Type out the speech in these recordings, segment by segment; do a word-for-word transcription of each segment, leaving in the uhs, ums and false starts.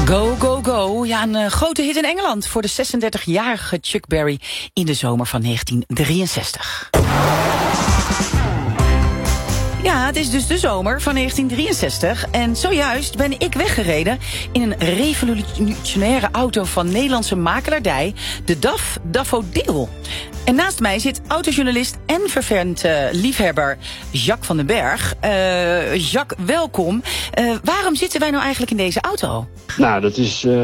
Go, go, go. Ja, een uh, grote hit in Engeland voor de zesendertigjarige Chuck Berry in de zomer van negentien drieënzestig. Ja, het is dus de zomer van negentien drieënzestig en zojuist ben ik weggereden in een revolutionaire auto van Nederlandse makelaardij, de D A F Daffodil. En naast mij zit autojournalist en vervent uh, liefhebber Jacques van den Berg. Uh, Jacques, welkom. Uh, waarom zitten wij nou eigenlijk in deze auto? Nou, dat is uh,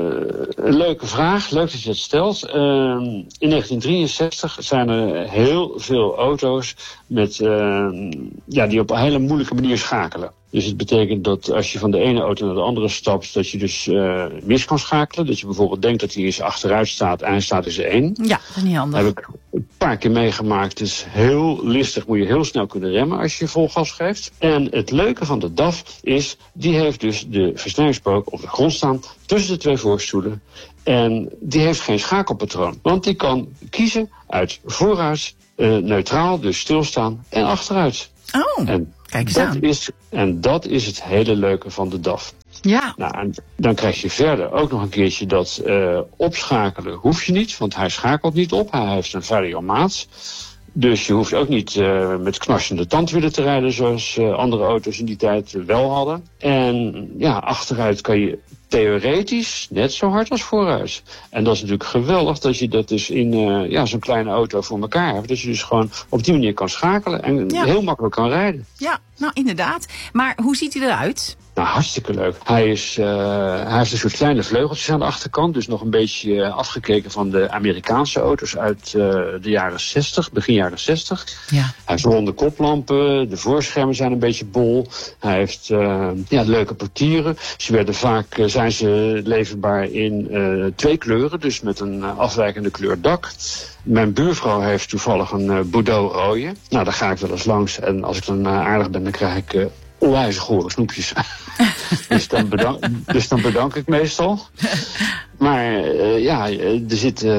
een leuke vraag. Leuk dat je het stelt. Uh, in negentien drieënzestig zijn er heel veel auto's met, uh, ja, die op een hele moeilijke manier schakelen. Dus het betekent dat als je van de ene auto naar de andere stapt, dat je dus uh, mis kan schakelen. Dat je bijvoorbeeld denkt dat hij eens achteruit staat en hij staat eens één. Ja, dat is niet handig. Dat heb ik een paar keer meegemaakt. Het is heel listig, moet je heel snel kunnen remmen als je vol gas geeft. En het leuke van de D A F is, die heeft dus de versnellingspook op de grond staan tussen de twee voorstoelen. En die heeft geen schakelpatroon. Want die kan kiezen uit vooruit, uh, neutraal, dus stilstaan, en achteruit. Oh, en kijk eens dat aan. Is, en dat is het hele leuke van de D A F. Ja. Nou, en dan krijg je verder ook nog een keertje dat uh, opschakelen hoef je niet, want hij schakelt niet op. Hij heeft een variomaat. Dus je hoeft ook niet uh, met knarsende tandwielen te rijden zoals uh, andere auto's in die tijd wel hadden. En ja, achteruit kan je theoretisch net zo hard als vooruit. En dat is natuurlijk geweldig dat je dat dus in uh, ja, zo'n kleine auto voor elkaar hebt. Dat je dus gewoon op die manier kan schakelen en ja. heel makkelijk kan rijden. Ja, nou inderdaad. Maar hoe ziet hij eruit? Nou, hartstikke leuk. Hij, is, uh, hij heeft een soort kleine vleugeltjes aan de achterkant. Dus nog een beetje uh, afgekeken van de Amerikaanse auto's uit uh, de jaren zestig, begin jaren zestig. Ja. Hij heeft ronde koplampen, de voorschermen zijn een beetje bol. Hij heeft uh, ja, leuke portieren. Ze werden vaak, uh, zijn ze leverbaar in uh, twee kleuren, dus met een uh, afwijkende kleur dak. Mijn buurvrouw heeft toevallig een uh, Bordeaux rode. Nou, daar ga ik wel eens langs. En als ik dan uh, aardig ben, dan krijg ik uh, onwijs gore snoepjes. dus, dan bedank, dus dan bedank ik meestal. Maar uh, ja, er zitten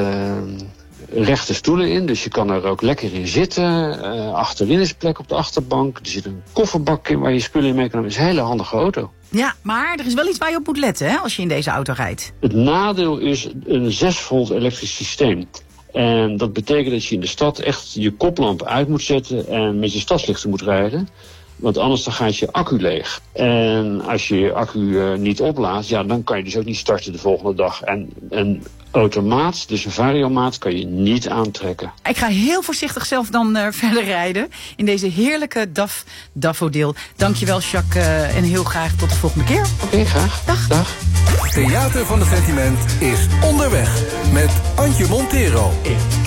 uh, rechte stoelen in, dus je kan er ook lekker in zitten. Uh, achterin is plek op de achterbank. Er zit een kofferbak in waar je spullen in mee kan nemen. Het is een hele handige auto. Ja, maar er is wel iets waar je op moet letten, hè, als je in deze auto rijdt. Het nadeel is een zes volt elektrisch systeem. En dat betekent dat je in de stad echt je koplamp uit moet zetten en met je stadslichten moet rijden. Want anders dan gaat je accu leeg. En als je je accu uh, niet oplaadt, ja, dan kan je dus ook niet starten de volgende dag. En een automaat, dus een variomaat, kan je niet aantrekken. Ik ga heel voorzichtig zelf dan uh, verder rijden in deze heerlijke D A F Daffodil. Dankjewel, Jacques, uh, en heel graag tot de volgende keer. Oké, okay, graag. Dag. Dag. Theater van het Sentiment is onderweg met Antje Montero.